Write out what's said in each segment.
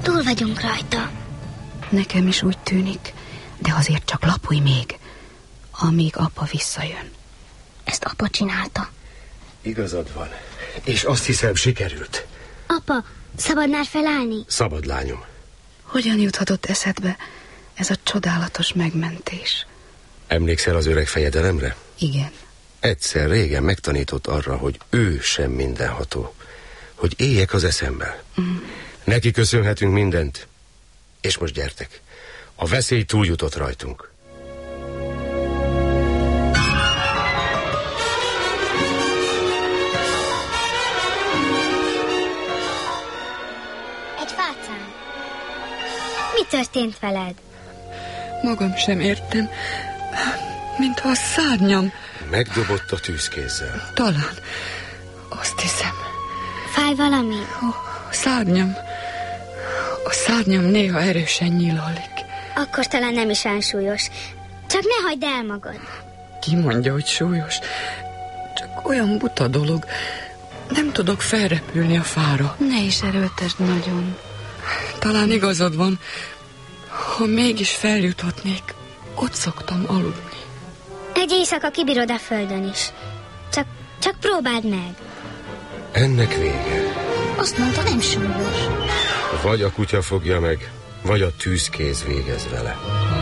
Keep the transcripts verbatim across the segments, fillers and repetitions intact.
Túl vagyunk rajta. Nekem is úgy tűnik, de azért csak lapulj még, amíg apa visszajön. Ezt apa csinálta. Igazad van. És azt hiszem, sikerült. Apa, szabad már felállni? Szabad, lányom. Hogyan juthatott eszedbe ez a csodálatos megmentés? Emlékszel az öreg fejedelemre? Igen. Egyszer régen megtanított arra, hogy ő sem mindenható. Hogy éljek az eszemmel. Mm. Neki köszönhetünk mindent. És most gyertek. A veszély túljutott rajtunk. Egy fácán. Mi történt veled? Magam sem értem. Mintha a szárnyam... Megdobott a tűzkézzel. Talán. Azt hiszem. Fáj valami? A szárnyam... A szárnyam néha erősen nyílalik. Akkor talán nem is olyan súlyos. Csak ne hagyd el magad. Ki mondja, hogy súlyos? Csak olyan buta dolog. Nem tudok felrepülni a fára. Ne is erőltesd nagyon. Talán igazad van. Ha mégis feljuthatnék, ott szoktam aludni. Egy éjszaka kibírod a földön is. Csak, csak próbáld meg. Ennek vége. Azt mondta, nem súlyos. Vagy a kutya fogja meg, vagy a tűzkéz végez vele.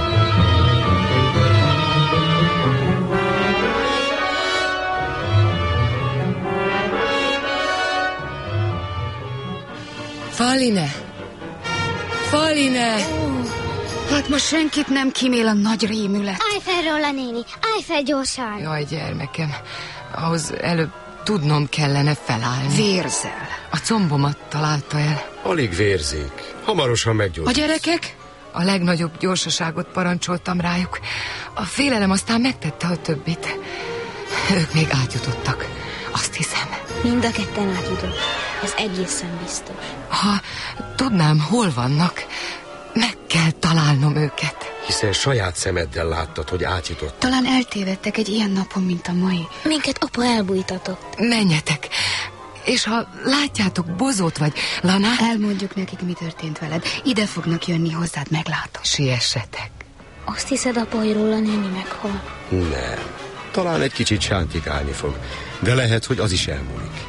Faline! Faline! Oh. Hát most senkit nem kímél a nagy rémület. Állj fel róla, néni! Állj fel gyorsan! Jaj, gyermekem, ahhoz előbb tudnom kellene felállni. Vérzel. A combomat találta el. Alig vérzik. Hamarosan meggyógyul. A gyerekek? A legnagyobb gyorsaságot parancsoltam rájuk. A félelem aztán megtette a többit. Ők még átjutottak. Azt hiszem. Mind a ketten átjutott. Ez egészen biztos. Ha tudnám, hol vannak, meg kell találnom őket. Hiszen saját szemeddel láttad, hogy átjutott. Talán eltévedtek egy ilyen napon, mint a mai. Minket apa elbújtatott. Menjetek. És ha látjátok Bozót vagy Lanát... Elmondjuk nekik, mi történt veled. Ide fognak jönni hozzád, meglátok. Siessetek. Azt hiszed, apa, hogy róla néni meghal? Nem. Talán egy kicsit sántikálni fog. De lehet, hogy az is elmúlik.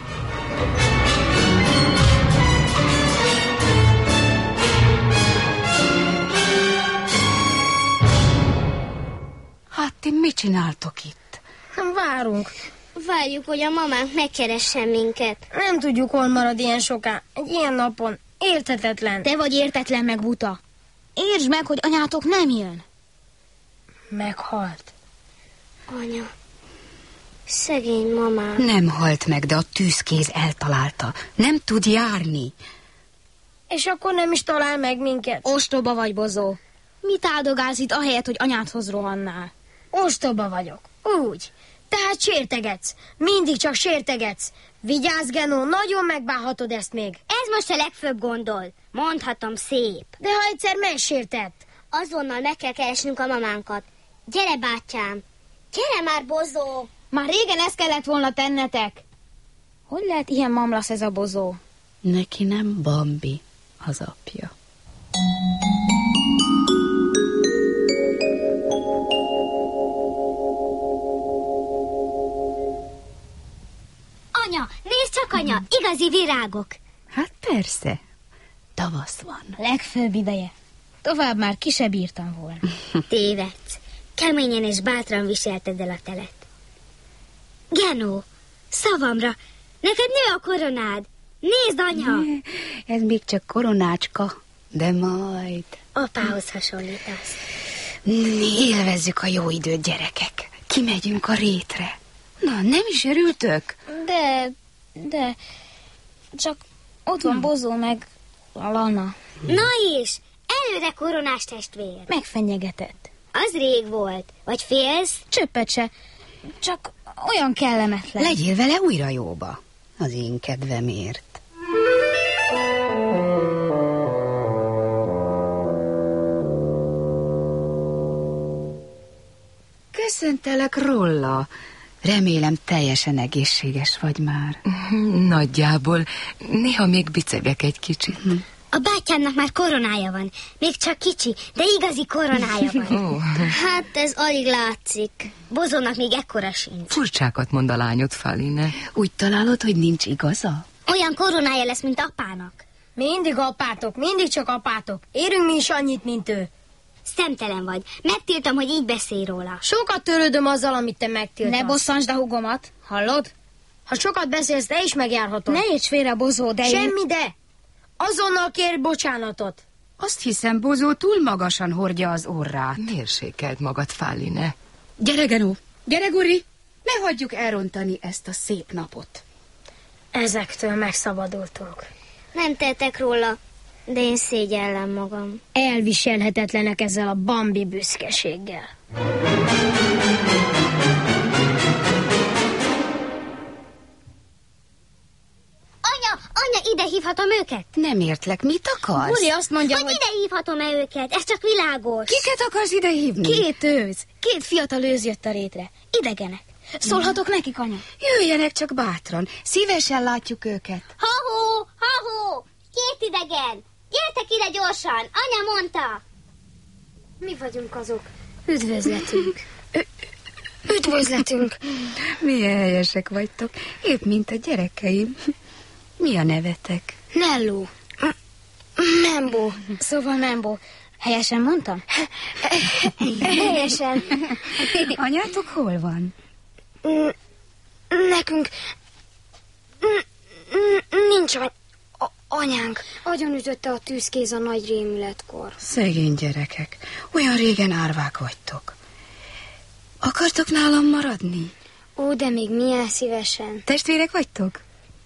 Hát ti mit csináltok itt? Várunk. Várjuk, hogy a mamánk megkeressen minket. Nem tudjuk, hol marad ilyen soká. Egy ilyen napon. Érthetetlen. Te vagy értetlen meg buta. Értsd meg, hogy anyátok nem jön. Meghalt. Anya. Szegény mamám. Nem halt meg, de a tűzkéz eltalálta. Nem tud járni. És akkor nem is talál meg minket. Ostoba vagy, Bozó. Mit áldogálsz itt ahelyett, hogy anyádhoz rohannál? Ostoba vagyok. Úgy. Tehát sértegetsz. Mindig csak sértegetsz. Vigyázz, Genó, nagyon megbánhatod ezt még. Ez most a legfőbb gondol. Mondhatom, szép. De ha egyszer megsértett? Azonnal meg kell keresnünk a mamánkat. Gyere, bátyám. Gyere már, Bozó. Már régen ezt kellett volna tennetek. Hogy lehet ilyen mamlasz ez a Bozó? Neki nem Bambi az apja. Anya, nézd csak, anya, igazi virágok. Hát persze, tavasz van. Legfőbb ideje. Tovább már ki se bírtam volna. Tévedsz. Keményen és bátran viselted el a telet. Genó, szavamra, neked nő a koronád. Nézd, anya! Ez még csak koronácska, de majd... Apához hasonlítasz. Élvezzük a jó időt, gyerekek. Kimegyünk a rétre. Na, nem is örültök? De, de, csak ott van Bozó meg a Lana. Na is, előre koronás testvér. Megfenyegetett. Az rég volt. Vagy félsz? Csöppet se. Csak olyan kellemetlen. Legyél vele újra jóba. Az én kedvemért. Köszöntelek, Rolla. Remélem teljesen egészséges vagy már. Nagyjából. Néha még bicegek egy kicsit. A bátyámnak már koronája van. Még csak kicsi, de igazi koronája van. Oh. Hát ez alig látszik. Bozónak még ekkora sincs. Furcsákat mond a lányod, Faline. Úgy találod, hogy nincs igaza? Olyan koronája lesz, mint apának. Mindig apátok, mindig csak apátok. Érünk mi is annyit, mint ő. Szemtelen vagy. Megtiltom, hogy így beszélj róla. Sokat törődöm azzal, amit te megtiltasz. Ne bosszantsd a hugomat, hallod? Ha sokat beszélsz, te is megjárhatod. Ne érts félre, Bozó, de én... Semmi de. Azonnal kér bocsánatot. Azt hiszem, Bozó túl magasan hordja az orrát. Mérsékeld magad, Faline. Gyere, Genó! Gyere, Guri! Ne hagyjuk elrontani ezt a szép napot. Ezektől megszabadultunk. Nem tettek róla, de én szégyellem magam. Elviselhetetlenek ezzel a Bambi büszkeséggel. Anya, anya, ide hívhatom őket? Nem értlek, mit akarsz? Guri azt mondja, Hogy hogy... ide hívhatom-e őket? Ez csak világos. Kiket akarsz ide hívni? Két őz, két fiatal őz jött a rétre. Idegenek. Szólhatok nekik, anya? Jöjjenek csak bátran. Szívesen látjuk őket. Ha-hó, ha-hó, két idegen. Gyertek ide gyorsan, anya mondta. Mi vagyunk azok. Üdvözletünk. Üdvözletünk. Milyen helyesek vagytok. Épp mint a gyerekeim. Mi a nevetek? Nello. Membo. Szóval Membo. Helyesen mondtam? Helyesen. Anyátok hol van? Nekünk nincs a, a, anyánk. Agyonütötte a tűzkéz a nagy rémületkor. Szegény gyerekek. Olyan régen árvák vagytok. Akartok nálam maradni? Ó, de még milyen szívesen. Testvérek vagytok?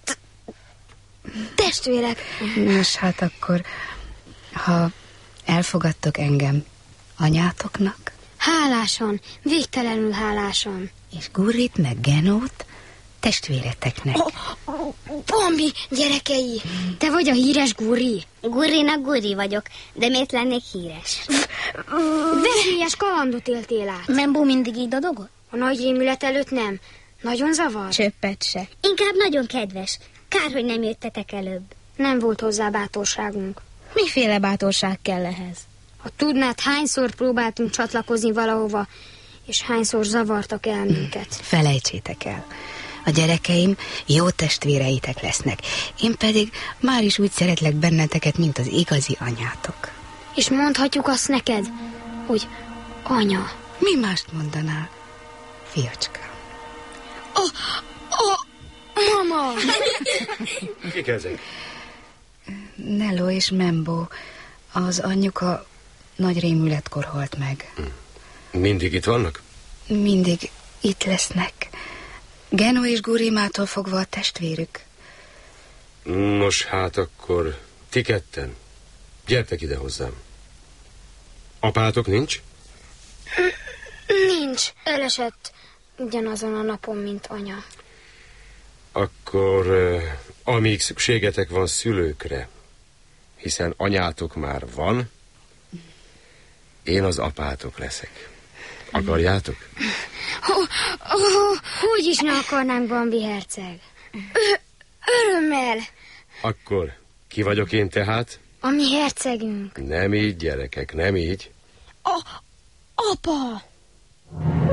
Testvérek. Nos, hát akkor, ha elfogadtok engem anyátoknak, Hálásan, végtelenül hálásan. és Gurrit meg Genót testvéreteknek. Bambi, gyerekei, te vagy a híres Guri? Gurrinak Guri vagyok, de miért lennék híres? Veszélyes kalandot éltél át. Membo mindig így dadogott? A nagy rémület előtt nem. Nagyon zavar? Csöppet se. Inkább nagyon kedves. Kár, hogy nem jöttetek előbb. Nem volt hozzá bátorságunk. Miféle bátorság kell ehhez? Ha tudnád, hányszor próbáltunk csatlakozni valahova, és hányszor zavartak el minket. Felejtsétek el. A gyerekeim jó testvéreitek lesznek. Én pedig már is úgy szeretlek benneteket, mint az igazi anyátok. És mondhatjuk azt neked, hogy anya. Mi mást mondanál, fiacskám? Oh, oh, mama! Kik ezek? Nello és Membo. Az anyjuka nagy rémületkor halt meg. Mindig itt vannak? Mindig itt lesznek. Genó és Gurimától fogva a testvérük. Nos, hát akkor ti ketten. Gyertek ide hozzám. Apátok nincs? Nincs. Elesett ugyanazon a napon, mint anya. Akkor uh, amíg szükségetek van szülőkre, hiszen anyátok már van, én az apátok leszek. Akarjátok? Oh, oh, hogy is ne akarnánk, Bambi herceg? Ö- örömmel. Akkor ki vagyok én tehát? A mi hercegünk. Nem így, gyerekek, nem így. A, apa!